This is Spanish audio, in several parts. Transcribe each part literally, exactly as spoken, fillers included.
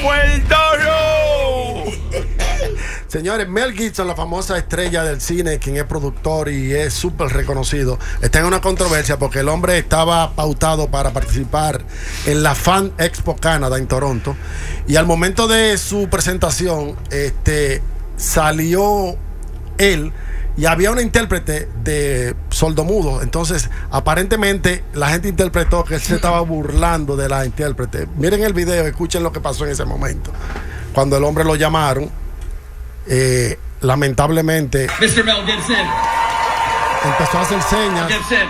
Puerto Rico. Señores, Mel Gibson, la famosa estrella del cine, quien es productor y es súper reconocido, está en una controversia porque el hombre estaba pautado para participar en la Fan Expo Canadá en Toronto, y al momento de su presentación este, salió él y había una intérprete de sordomudo. Entonces aparentemente la gente interpretó que él se estaba burlando de la intérprete. Miren el video, escuchen lo que pasó en ese momento cuando el hombre lo llamaron. Eh, lamentablemente mister Mel Gibson empezó a hacer señas Gibson.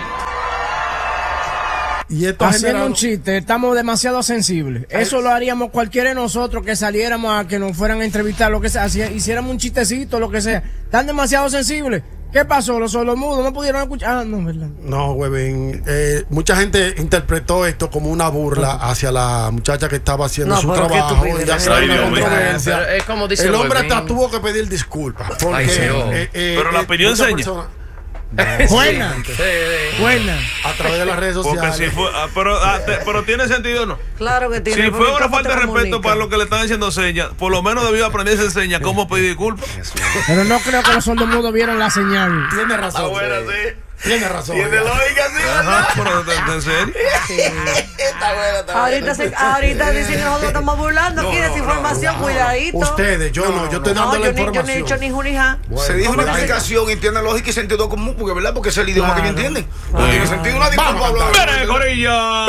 y esto haciendo generado... un chiste. Estamos demasiado sensibles. Eso lo haríamos cualquiera de nosotros que saliéramos a que nos fueran a entrevistar, lo que sea, si hiciéramos un chistecito, lo que sea. Están demasiado sensibles. ¿Qué pasó? Los sordomudos no pudieron escuchar. Ah, no, verdad. No, huevín. Eh, mucha gente interpretó esto como una burla hacia la muchacha que estaba haciendo no, su pero trabajo. Qué Y hacer una controversia. Es como dice el hombre Huevín. hasta tuvo que pedir disculpas. Porque, Ay, sí, oh. eh, eh, pero la eh, opinión muchas enseña. personas- Buena. Sí, sí. Buena. A través de las redes Porque sociales. si fue, ah, pero, ah, te- pero tiene sentido, ¿no? Claro que tiene. Si porque fue una ¿cómo falta te de respeto comunica? para lo que le están haciendo señas, por lo menos debió aprenderse señas cómo pedir disculpas. Pero no creo que los sordomudos vieron la señal. Tiene razón. Ah, bueno, sí. Tiene razón. Tiene ya. lógica, sí, ¿verdad? Pero, ¿en- en serio? Está bueno, está ahorita se, ahorita dicen que nosotros estamos burlando aquí de esa información, cuidadito. Ustedes, yo no, yo estoy No, dando yo, la ni, yo no he información. dicho ni junija. Se dijo una ¿Cómo que se- explicación y tiene lógica y sentido común, porque ¿verdad? Porque es el idioma Claro. que ellos entienden. No tiene sentido una disculpa Vamos a hablar. ¡Mire, Corillo!